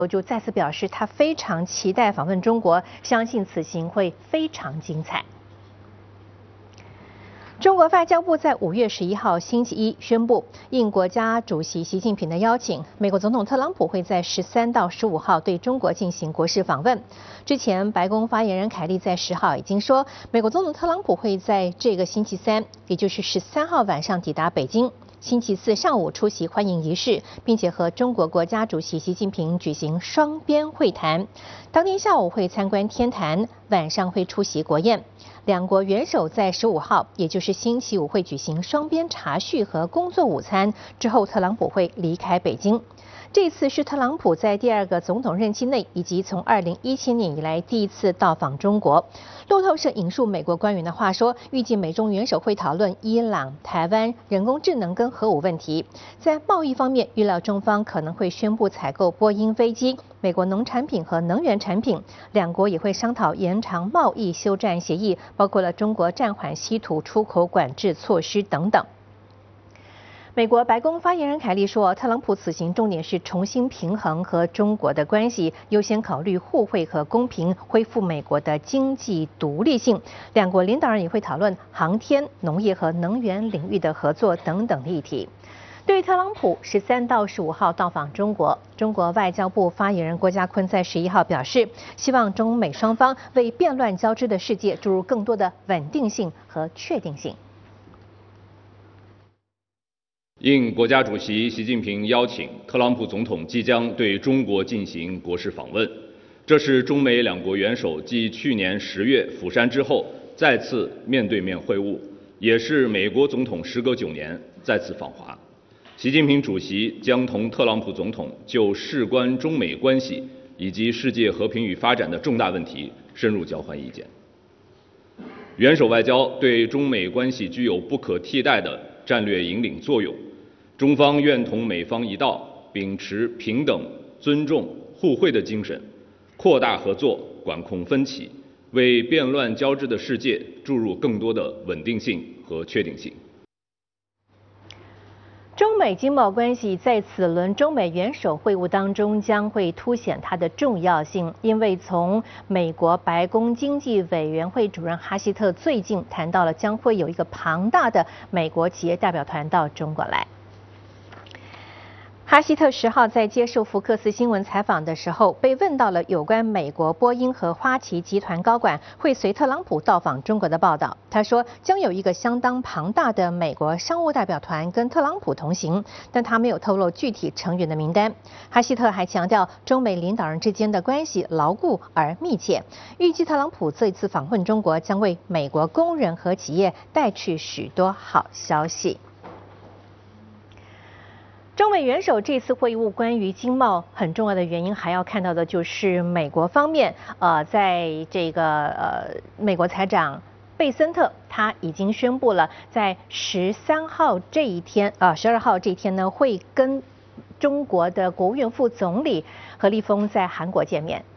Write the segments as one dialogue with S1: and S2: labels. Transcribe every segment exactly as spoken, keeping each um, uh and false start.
S1: 就再次表示，他非常期待访问中国，相信此行会非常精彩。中国外交部在五月十一号星期一宣布，应国家主席习近平的邀请，美国总统特朗普会在十三到十五号对中国进行国事访问。之前，白宫发言人凯利在十号已经说，美国总统特朗普会在这个星期三，也就是十三号晚上抵达北京。星期四上午出席欢迎仪式，并且和中国国家主席习近平举行双边会谈。当天下午会参观天坛，晚上会出席国宴。两国元首在十五号，也就是星期五会举行双边茶叙和工作午餐，之后特朗普会离开北京。这次是特朗普在第二个总统任期内，以及从二零一七年以来第一次到访中国。路透社引述美国官员的话说，预计美中元首会讨论伊朗、台湾、人工智能跟核武问题。在贸易方面，预料中方可能会宣布采购波音飞机、美国农产品和能源产品。两国也会商讨延长贸易休战协议，包括了中国暂缓稀土出口管制措施等等。美国白宫发言人凯利说，特朗普此行重点是重新平衡和中国的关系，优先考虑互惠和公平，恢复美国的经济独立性。两国领导人也会讨论航天、农业和能源领域的合作等等的议题。对于特朗普十三到十五号到访中国，中国外交部发言人郭家坤在十一号表示，希望中美双方为变乱交织的世界注入更多的稳定性和确定性。
S2: 应国家主席习近平邀请，特朗普总统即将对中国进行国事访问。这是中美两国元首继去年十月釜山之后再次面对面会晤，也是美国总统时隔九年再次访华。习近平主席将同特朗普总统就事关中美关系以及世界和平与发展的重大问题深入交换意见。元首外交对中美关系具有不可替代的战略引领作用。中方愿同美方一道，秉持平等、尊重、互惠的精神，扩大合作，管控分歧，为变乱交织的世界注入更多的稳定性和确定性。
S1: 中美经贸关系在此轮中美元首会晤当中将会凸显它的重要性，因为从美国白宫经济委员会主任哈希特最近谈到了将会有一个庞大的美国企业代表团到中国来。哈希特十号在接受福克斯新闻采访的时候，被问到了有关美国波音和花旗集团高管会随特朗普到访中国的报道。他说，将有一个相当庞大的美国商务代表团跟特朗普同行，但他没有透露具体成员的名单。哈希特还强调，中美领导人之间的关系牢固而密切，预计特朗普这次访问中国将为美国工人和企业带去许多好消息。中美元首这次会晤关于经贸很重要的原因，还要看到的就是美国方面，呃，在这个呃，美国财长贝森特他已经宣布了，在十三号这一天，啊、呃，十二号这一天呢，会跟中国的国务院副总理何立峰在韩国见面。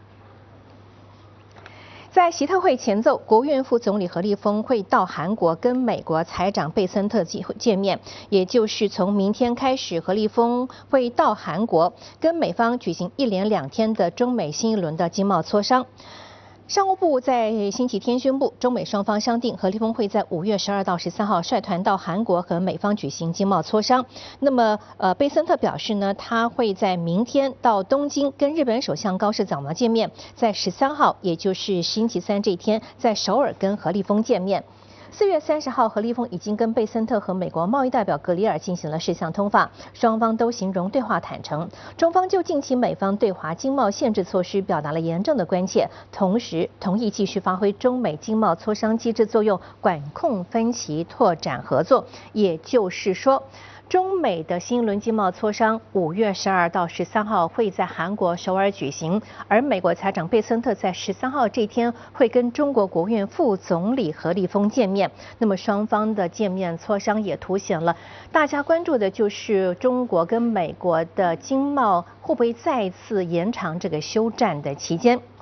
S1: 在习特会前奏，国务院副总理何立峰会到韩国跟美国财长贝森特见面，也就是从明天开始，何立峰会到韩国跟美方举行一连两天的中美新一轮的经贸磋商。商务部在星期天宣布，中美双方商定，何立峰会在五月十二到十三号率团到韩国和美方举行经贸磋商。那么，呃，贝森特表示呢，他会在明天到东京跟日本首相高市早苗见面，在十三号，也就是星期三这一天，在首尔跟何立峰见面。四月三十号，何立峰已经跟贝森特和美国贸易代表格里尔进行了视像通话，双方都形容对话坦诚。中方就近期美方对华经贸限制措施表达了严重的关切，同时同意继续发挥中美经贸磋商机制作用，管控分歧，拓展合作。也就是说，中美的新一轮经贸磋商五月十二到十三号会在韩国首尔举行，而美国财长贝森特在十三号这天会跟中国国务院副总理何立峰见面。那么双方的见面磋商也凸显了大家关注的就是中国跟美国的经贸会不会再次延长这个休战的期间。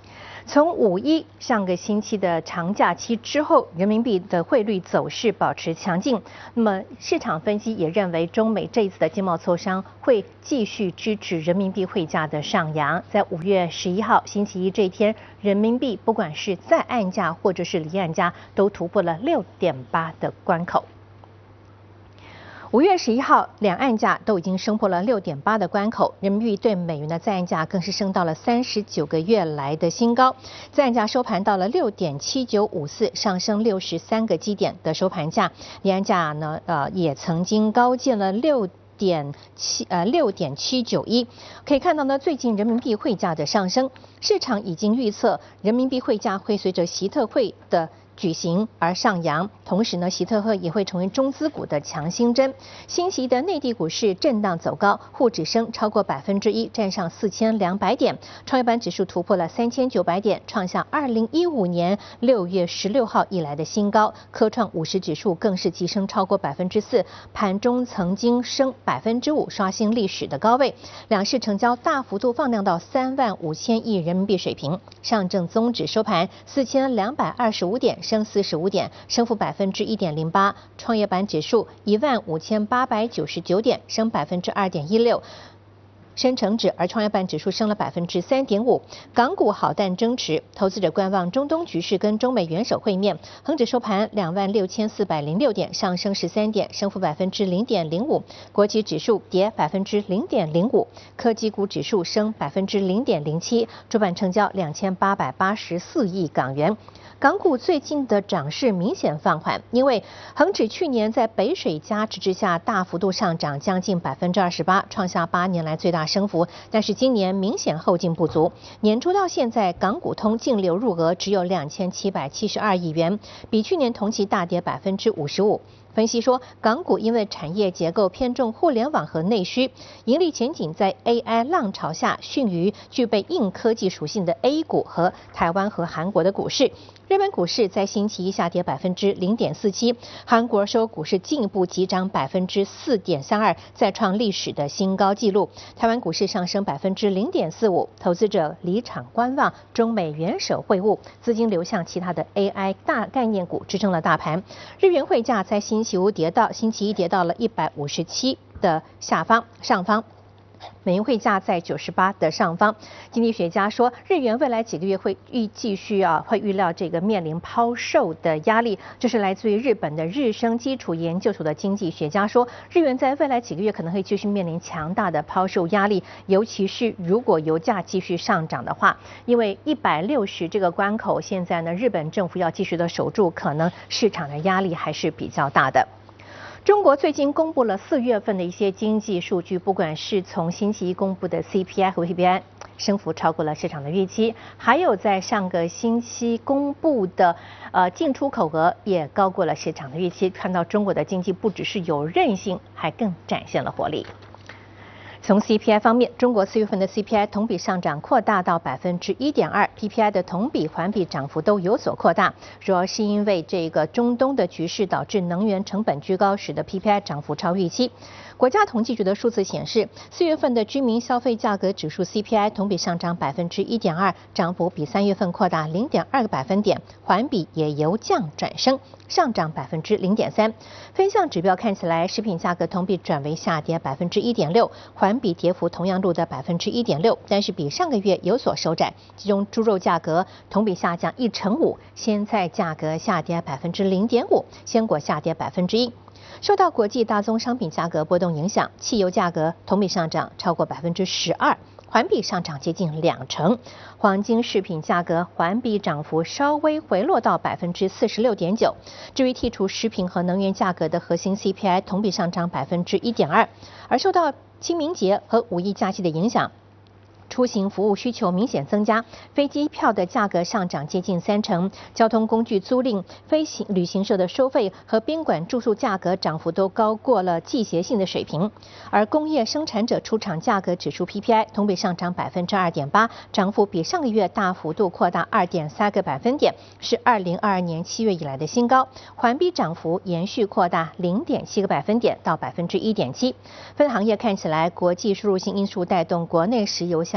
S1: 从五一上个星期的长假期之后，人民币的汇率走势保持强劲。那么市场分析也认为，中美这一次的经贸磋商会继续支持人民币汇价的上扬。在五月十一号星期一这一天，人民币不管是在岸价或者是离岸价，都突破了六点八的关口。五月十一号，两岸价都已经升破了六点八的关口，人民币对美元的在岸价更是升到了三十九个月来的新高，在岸价收盘到了六点七九五四，上升六十三个基点的收盘价，离岸价呢，呃，也曾经高见了六点七呃六点七九一，可以看到呢，最近人民币汇价的上升，市场已经预测人民币汇价会随着习特会的举行而上扬，同时呢，习特会也会成为中资股的强心针。星期一的内地股市震荡走高，沪指升超过百分之一，站上四千两百点，创业板指数突破了三千九百点，创下二零一五年六月十六号以来的新高。科创五十指数更是急升超过百分之四，盘中曾经升百分之五，刷新历史的高位。两市成交大幅度放量到三万五千亿人民币水平。上证综指收盘四千两百二十五点。升四十五点，升幅百分之一点零八。创业板指数一万五千八百九十九点，升百分之二点一六。深成指，而创业板指数升了百分之三点五。港股好淡争持，投资者观望中东局势跟中美元首会面。恒指收盘两万六千四百零六点，上升十三点，升幅百分之零点零五。国企指数跌百分之零点零五，科技股指数升百分之零点零七。主板成交两千八百八十四亿港元。港股最近的涨势明显放缓，因为恒指去年在北水加持之下大幅度上涨将近百分之二十八，创下八年来最大升幅。但是今年明显后劲不足，年初到现在港股通净流入额只有两千七百七十二亿元，比去年同期大跌百分之五十五。分析说，港股因为产业结构偏重互联网和内需，盈利前景在 A I 浪潮下逊于具备硬科技属性的 A 股和台湾和韩国的股市。日本股市在星期一下跌百分之零点四七，韩国收股市进一步急涨百分之四点三二，再创历史的新高纪录。台湾股市上升百分之零点四五，投资者离场观望中美元首会晤，资金流向其他的 A I 大概念股支撑了大盘。日元汇价在星期五跌到星期一跌到了一百五十七的下方上方。美元汇价在九十八的上方。经济学家说，日元未来几个月会预继续啊，会预料这个面临抛售的压力。这是来自于日本的日升基础研究所的经济学家说，日元在未来几个月可能会继续面临强大的抛售压力，尤其是如果油价继续上涨的话，因为一百六十这个关口，现在呢，日本政府要继续的守住，可能市场的压力还是比较大的。中国最近公布了四月份的一些经济数据，不管是从星期一公布的 C P I 和 P P I， 升幅超过了市场的预期，还有在上个星期公布的呃进出口额也高过了市场的预期。看到中国的经济不只是有韧性，还更展现了活力。从 C P I 方面，中国四月份的 C P I 同比上涨扩大到百分之一点二 ，P P I 的同比、环比涨幅都有所扩大，主要是因为这个中东的局势导致能源成本居高，使得 P P I 涨幅超预期。国家统计局的数字显示，四月份的居民消费价格指数 C P I 同比上涨百分之一点二，涨幅比三月份扩大零点二个百分点，环比也由降转升，上涨百分之零点三。分项指标看起来，食品价格同比转为下跌百分之一点六，环比跌幅同样录得百分之一点六，但是比上个月有所收窄。其中猪肉价格同比下降一成五，鲜菜价格下跌百分之零点五，鲜果下跌百分之一。受到国际大宗商品价格波动影响，汽油价格同比上涨超过百分之十二，环比上涨接近两成。黄金饰品价格环比涨幅稍微回落到百分之四十六点九。至于剔除食品和能源价格的核心 C P I 同比上涨百分之一点二，而受到清明节和五一假期的影响，出行服务需求明显增加，飞机票的价格上涨接近三成，交通工具租赁、飞行旅行社的收费和宾馆住宿价格涨幅都高过了季节性的水平。而工业生产者出厂价格指数 P P I 同比上涨百分之二点八，涨幅比上个月大幅度扩大二点三个百分点，是二零二二年七月以来的新高。环比涨幅延续扩大零点七个百分点到百分之一点七。分行业看起来，国际输入性因素带动国内石油相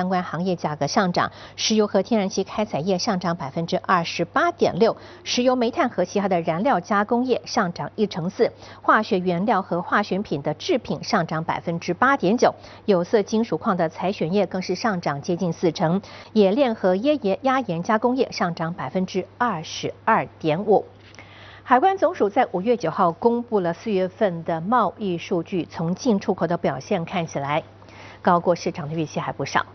S1: 相关行业价格上涨，石油和天然气开采业上涨百分之二十八点六，石油、煤炭和其他的燃料加工业上涨一成四，化学原料和化学品的制品上涨百分之八点九，有色金属矿的采选业更是上涨接近四成，冶炼和椰盐压盐加工业上涨百分之二十二点五。海关总署在五月九号公布了四月份的贸易数据，从进出口的表现看起来，高过市场的预期还不少。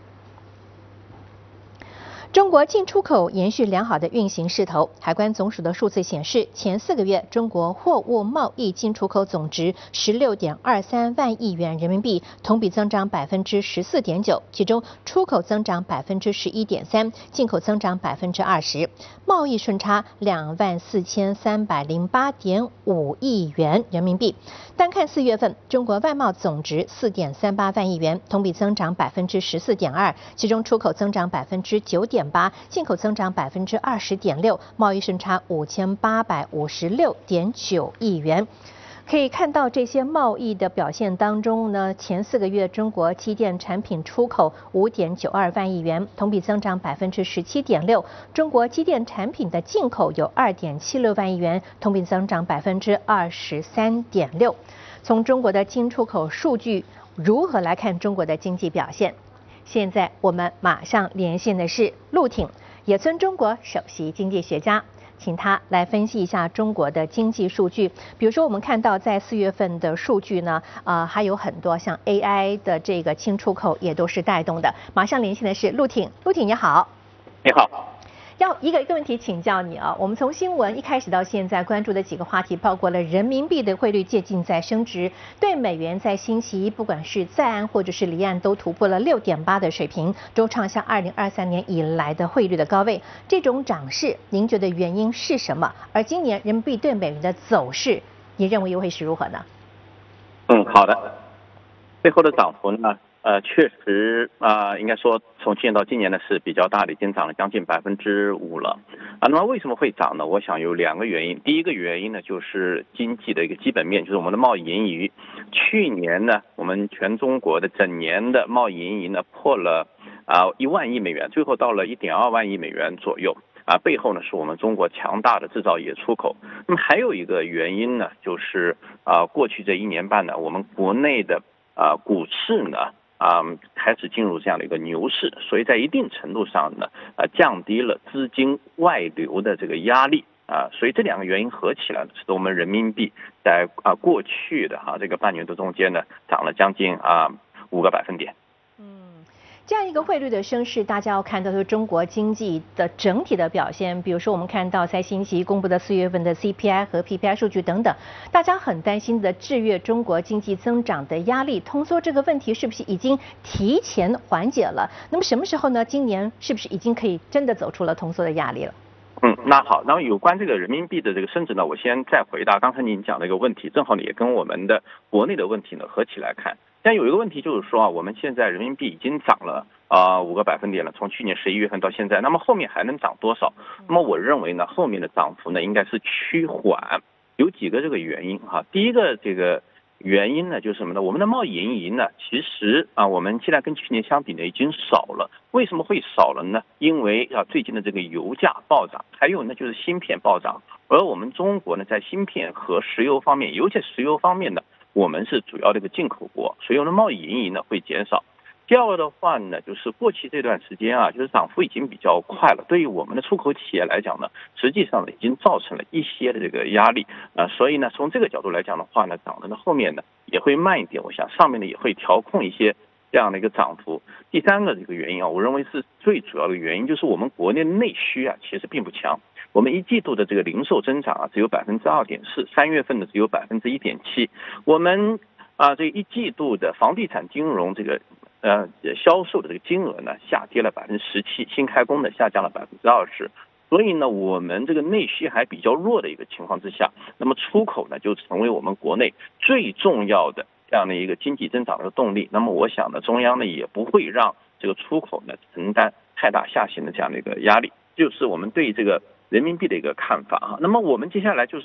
S1: 中国进出口延续良好的运行势头，海关总署的数字显示，前四个月中国货物贸易进出口总值十六点二三万亿元人民币，同比增长百分之十四点九，其中出口增长百分之十一点三，进口增长百分之二十，贸易顺差两万四千三百零八点五亿元人民币。单看四月份，中国外贸总值四点三八万亿元，同比增长百分之十四点二，其中出口增长百分之九点八，进口增长百分之二十点六，贸易顺差五千八百五十六点九亿元。可以看到这些贸易的表现当中呢，前四个月中国机电产品出口五点九二万亿元，同比增长百分之十七点六；中国机电产品的进口有二点七六万亿元，同比增长百分之二十三点六。从中国的进出口数据如何来看中国的经济表现？现在我们马上连线的是陆挺，野村中国首席经济学家，请他来分析一下中国的经济数据。比如说，我们看到在四月份的数据呢，呃，还有很多像 A I 的这个进出口也都是带动的。马上连线的是陆挺，陆挺你好。
S3: 你好。
S1: 要一个一个问题请教你啊，我们从新闻一开始到现在关注的几个话题，包括了人民币的汇率接近在升值，对美元在星期一不管是在岸或者是离岸都突破了六点八的水平，都创下二零二三年以来的汇率的高位。这种涨势，您觉得原因是什么？而今年人民币对美元的走势，你认为又会是如何呢？
S3: 嗯，好的。最后的涨幅呢？呃，确实啊、呃，应该说从去年到今年呢是比较大的，已经涨了将近百分之五了啊。那么为什么会涨呢？我想有两个原因。第一个原因呢，就是经济的一个基本面，就是我们的贸易盈余。去年呢，我们全中国的整年的贸易盈余呢破了啊一万亿美元，最后到了一点二万亿美元左右啊。背后呢是我们中国强大的制造业出口。那么还有一个原因呢，就是啊过去这一年半呢，我们国内的啊股市呢。啊、嗯，开始进入这样的一个牛市，所以在一定程度上呢，呃，降低了资金外流的这个压力啊，所以这两个原因合起来呢，使得我们人民币在啊过去的哈、啊、这个半年多中间呢，涨了将近啊五个百分点。
S1: 这样一个汇率的升势，大家要看到是中国经济的整体的表现。比如说，我们看到在星期一公布的四月份的 C P I 和 P P I 数据等等，大家很担心的制约中国经济增长的压力，通缩这个问题是不是已经提前缓解了？那么什么时候呢？今年是不是已经可以真的走出了通缩的压力了？
S3: 嗯，那好，然后有关这个人民币的这个升值呢，我先再回答刚才您讲的一个问题，正好呢也跟我们的国内的问题呢合起来看。但有一个问题就是说啊，我们现在人民币已经涨了啊五个百分点了，从去年十一月份到现在，那么后面还能涨多少？那么我认为呢，后面的涨幅呢应该是趋缓，有几个这个原因哈。第一个这个原因呢就是什么呢？我们的贸易盈余呢，其实啊我们现在跟去年相比呢已经少了。为什么会少了呢？因为啊最近的这个油价暴涨，还有呢就是芯片暴涨，而我们中国呢在芯片和石油方面，尤其石油方面呢，我们是主要的一个进口国，所以我们的贸易盈余呢会减少。第二个的话呢，就是过去这段时间啊，就是涨幅已经比较快了，对于我们的出口企业来讲呢，实际上呢已经造成了一些的这个压力啊、呃，所以呢从这个角度来讲的话呢，涨的呢后面呢也会慢一点，我想上面呢也会调控一些这样的一个涨幅。第三个这个原因啊，我认为是最主要的原因，就是我们国内的内需啊其实并不强。我们一季度的这个零售增长啊只有百分之二点四，三月份的只有百分之一点七。我们啊这一季度的房地产金融这个呃销售的这个金额呢下跌了百分之十七，新开工的下降了百分之二十。所以呢，我们这个内需还比较弱的一个情况之下，那么出口呢就成为我们国内最重要的这样的一个经济增长的动力。那么我想呢，中央呢也不会让这个出口呢承担太大下行的这样的一个压力，就是我们对这个人民币的一个看法啊。那么我们接下来就是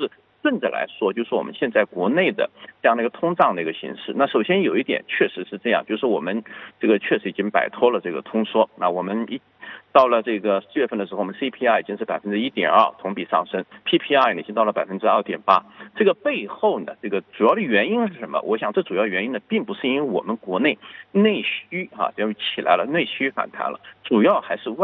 S3: 顺着来说，就是我们现在国内的这样的一个通胀的一个形势。那首先有一点确实是这样，就是我们这个确实已经摆脱了这个通缩。那我们一到了这个四月份的时候，我们 C P I 已经是百分之一点二同比上升 ，P P I 呢已经到了百分之二点八。这个背后呢，这个主要的原因是什么？我想这主要原因呢，并不是因为我们国内内需啊，因为起来了，内需反弹了，主要还是外。